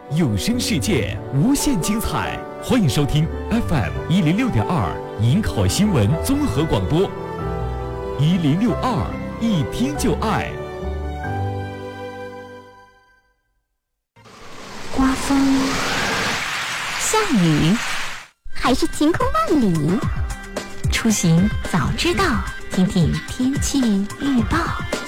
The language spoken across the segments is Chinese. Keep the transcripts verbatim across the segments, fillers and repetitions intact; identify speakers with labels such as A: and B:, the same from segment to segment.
A: 有声世界无限精彩，欢迎收听 F M 一零六点二营口新闻综合广播，一零六二一听就爱。
B: 刮风、下雨，还是晴空万里？出行早知道，听听天气预报。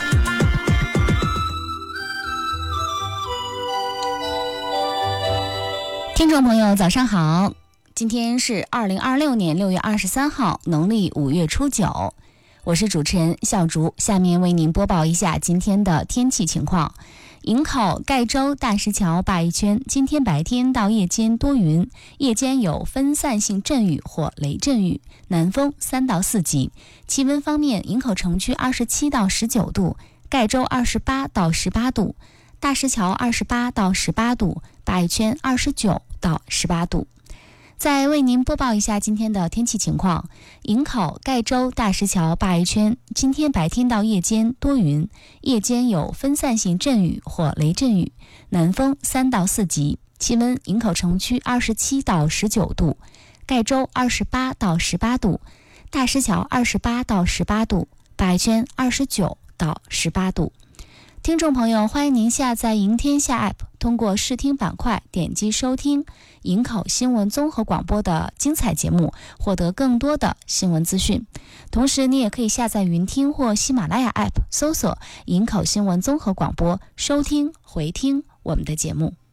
B: 听众朋友早上好，今天是二零二六年六月二十三号，农历五月初九，我是主持人笑竹，下面为您播报一下今天的天气情况。营口、盖州、大石桥、鲅鱼圈，今天白天到夜间多云，夜间有分散性阵雨或雷阵雨，南风三到四级。气温方面，营口城区二十七到十九度，盖州二十八到十八度，大石桥二十八到十八度，鲅鱼圈二十九到十八度。再为您播报一下今天的天气情况。营口、盖州、大石桥、鲅鱼圈，今天白天到夜间多云，夜间有分散性阵雨或雷阵雨，南风三到四级。气温，营口城区二十七到十九度，盖州二十八到十八度，大石桥二十八到十八度，鲅鱼圈二十九到十八度。听众朋友，欢迎您下载营天下 App， 通过视听板块点击收听营口新闻综合广播的精彩节目，获得更多的新闻资讯。同时，你也可以下载云听或喜马拉雅 App， 搜索营口新闻综合广播，收听回听我们的节目。